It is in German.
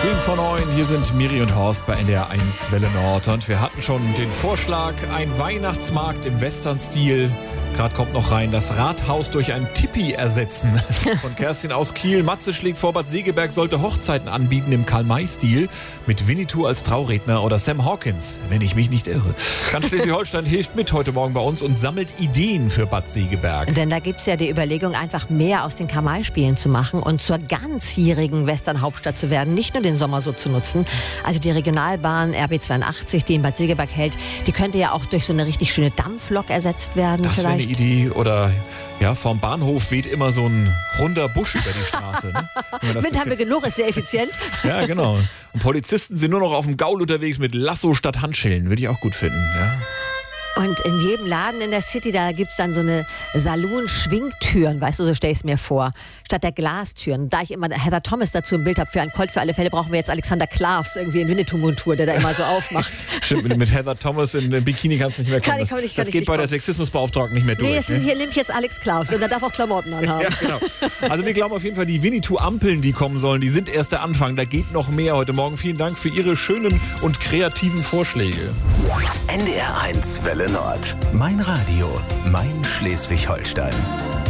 10:09, hier sind Miri und Horst bei NDR 1 Welle Nord. Und wir hatten schon den Vorschlag, ein Weihnachtsmarkt im Western-Stil. Gerade kommt noch rein, das Rathaus durch ein Tipi ersetzen. Von Kerstin aus Kiel. Matze schlägt vor, Bad Segeberg sollte Hochzeiten anbieten im Karl-May-Stil. Mit Winnetou als Trauredner oder Sam Hawkins, wenn ich mich nicht irre. Ganz Schleswig-Holstein hilft mit heute Morgen bei uns und sammelt Ideen für Bad Segeberg. Denn da gibt es ja die Überlegung, einfach mehr aus den Karl-May-Spielen zu machen und zur ganzjährigen Western-Hauptstadt zu werden. Nicht nur den Sommer so zu nutzen. Also die Regionalbahn RB82, die in Bad Segeberg hält, die könnte ja auch durch so eine richtig schöne Dampflok ersetzt werden. Das wäre eine vielleicht. Idee. Oder ja, vorm Bahnhof weht immer so ein runder Busch über die Straße. Ne? Wind haben wir genug, ist sehr effizient. Ja, genau. Und Polizisten sind nur noch auf dem Gaul unterwegs mit Lasso statt Handschellen. Würde ich auch gut finden. Ja. Und in jedem Laden in der City, da gibt es dann so eine Saloon-Schwingtüren, weißt du, so stell ich es mir vor, statt der Glastüren. Da ich immer Heather Thomas dazu im Bild habe, für einen Colt für alle Fälle brauchen wir jetzt Alexander Klavs irgendwie in Winnetou-Montur, der da immer so aufmacht. Stimmt, mit Heather Thomas in Bikini kannst du nicht mehr kommen. Das geht bei der Sexismusbeauftragten nicht mehr durch. Nee, hier nehme ich jetzt Alex Klavs und der darf auch Klamotten anhaben. Ja, genau. Also wir glauben auf jeden Fall, die Winnetou-Ampeln, die kommen sollen, die sind erst der Anfang. Da geht noch mehr heute Morgen. Vielen Dank für Ihre schönen und kreativen Vorschläge. NDR 1 Welle Nord. Mein Radio, mein Schleswig-Holstein.